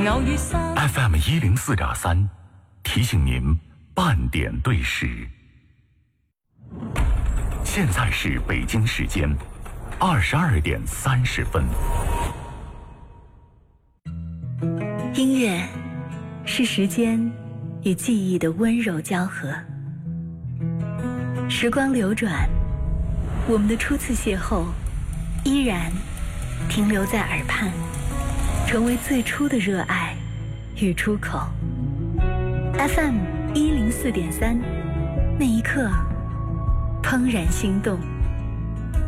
偶遇山 FM 104.3，提醒您半点对时。现在是北京时间22点30分。 音乐是时间与记忆的温柔交合。时光流转，我们的初次邂逅依然停留在耳畔，成为最初的热爱与出口。FM 104.3，那一刻怦然心动。